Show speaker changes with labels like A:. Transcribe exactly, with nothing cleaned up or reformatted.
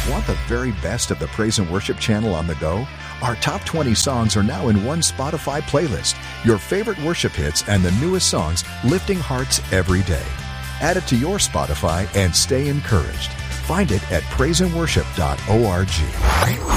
A: Want the very best of the Praise and Worship channel on the go? Our top twenty songs are now in one Spotify playlist. Your favorite worship hits and the newest songs lifting hearts every day. Add it to your Spotify and stay encouraged. Find it at praise and worship dot org.